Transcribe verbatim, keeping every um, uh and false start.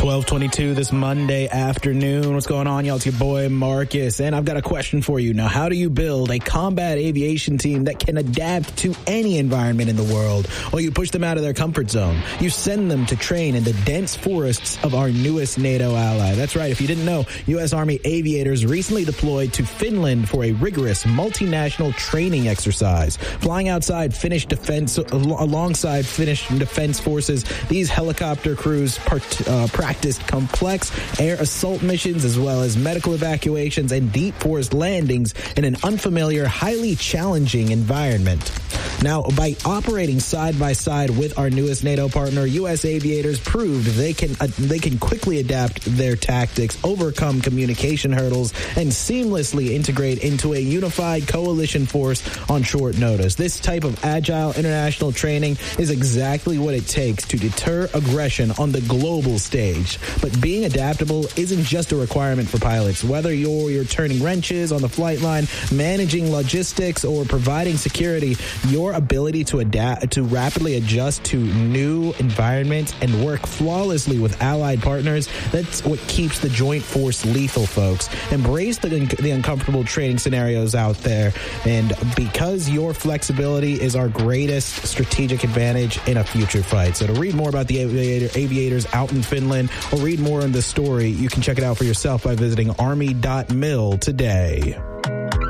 twelve twenty-two this Monday afternoon. What's going on, y'all? It's your boy Marcus, and I've got a question for you. Now, how do you build a combat aviation team that can adapt to any environment in the world? Well, you push them out of their comfort zone. You send them to train in the dense forests of our newest NATO ally. That's right. If you didn't know, U S Army aviators recently deployed to Finland for a rigorous multinational training exercise. Flying outside Finnish defense, alongside Finnish defense forces, these helicopter crews part, uh, practiced complex air assault missions as well as medical evacuations and deep forest landings in an unfamiliar, highly challenging environment. Now, by operating side by side with our newest NATO partner, U S aviators proved they can uh, they can quickly adapt their tactics, overcome communication hurdles, and seamlessly integrate into a unified coalition force on short notice. This type of agile international training is exactly what it takes to deter aggression on the global stage. But being adaptable isn't just a requirement for pilots. Whether you're, you're turning wrenches on the flight line, managing logistics, or providing security, your ability to adapt, to rapidly adjust to new environments and work flawlessly with allied partners, that's what keeps the joint force lethal, folks. Embrace the, the uncomfortable training scenarios out there, and because your flexibility is our greatest strategic advantage in a future fight. So to read more about the aviator, aviators out in Finland, or read more on the story, you can check it out for yourself by visiting army dot mil today.